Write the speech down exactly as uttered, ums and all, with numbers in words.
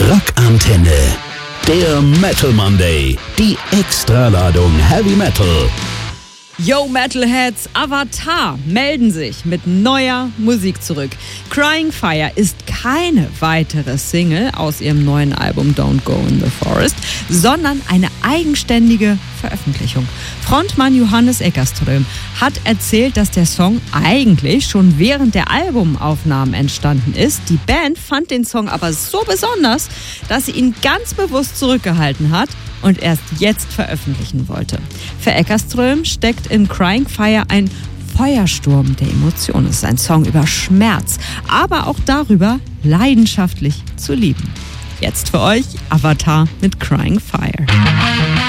Rockantenne. Der Metal Monday. Die Extraladung Heavy Metal. Yo Metalheads, Avatar melden sich mit neuer Musik zurück. Crying Fire ist keine weitere Single aus ihrem neuen Album Don't Go in the Forest, sondern eine eigenständige Veröffentlichung. Frontmann Johannes Eckerström hat erzählt, dass der Song eigentlich schon während der Albumaufnahmen entstanden ist. Die Band fand den Song aber so besonders, dass sie ihn ganz bewusst zurückgehalten hat und erst jetzt veröffentlichen wollte. Für Eckerström steckt in Crying Fire ein Feuersturm der Emotionen. Es ist ein Song über Schmerz, aber auch darüber, leidenschaftlich zu lieben. Jetzt für euch Avatar mit Crying Fire.